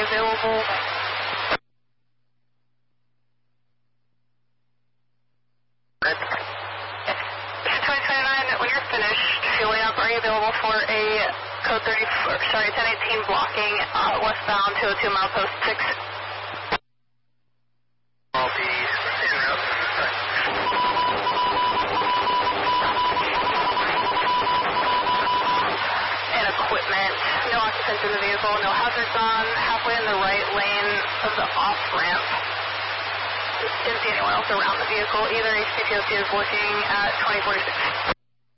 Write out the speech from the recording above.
available. Mission 2029, when you're finished fueling up, are you available for a code 1018 blocking westbound 202 milepost 6? I'll be en route. And equipment, no occupants in the vehicle, no hazards on, halfway in the right lane of the off-ramp. Didn't see anyone else around the vehicle either. HPPOC is looking at 2046.